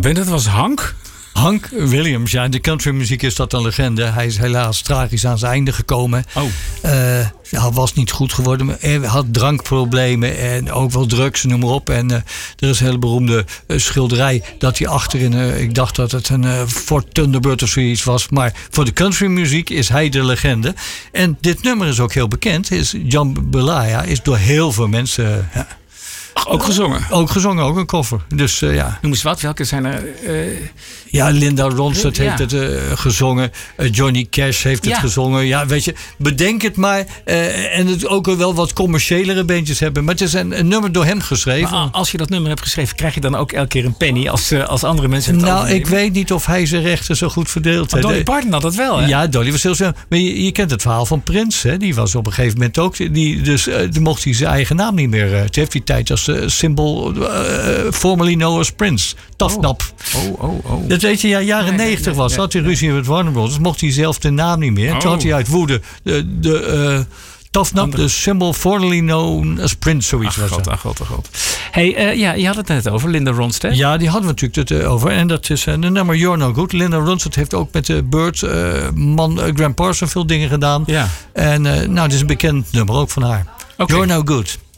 En dat was Hank? Hank Williams, ja, in de countrymuziek is dat een legende. Hij is helaas tragisch aan zijn einde gekomen. Hij was niet goed geworden. Hij had drankproblemen en ook wel drugs, noem maar op. En er is een hele beroemde schilderij dat hij achterin... ik dacht dat het een Ford Thunderbird of zoiets was. Maar voor de countrymuziek is hij de legende. En dit nummer is ook heel bekend. Jambalaya is door heel veel mensen... Ook gezongen? Ook gezongen, ook een cover. Dus ja. Noem eens wat, welke zijn er? Ja, Linda Ronstadt heeft het gezongen. Johnny Cash heeft het gezongen. Ja, weet je, bedenk het maar. En het ook wel wat commerciëlere beentjes hebben. Maar het is een nummer door hem geschreven. Maar als je dat nummer hebt geschreven, krijg je dan ook elke keer een penny als andere mensen het overnemen? Ik weet niet of hij zijn rechten zo goed verdeelt. Maar Dolly Parton had dat wel, hè? Ja, Dolly was heel snel. Maar je kent het verhaal van Prince, hè? Die was op een gegeven moment ook... toen mocht hij zijn eigen naam niet meer... Toen heeft hij tijd als symbol formerly known as Prince. Tafnap. Dat weet je, jaren 90 was. Had hij ruzie met Warner Bros. Mocht hij zelf de naam niet meer. Toen had hij uit woede Tafnap, de symbol formerly known as Prince, zoiets was dat. God. Hey, je had het net over Linda Ronstadt. Ja, die hadden we natuurlijk het over. En dat is een nummer You're No Good. Linda Ronstadt heeft ook met de Birds, Graham Parsons veel dingen gedaan. Ja. En het is een bekend nummer ook van haar. Okay. You're No Good.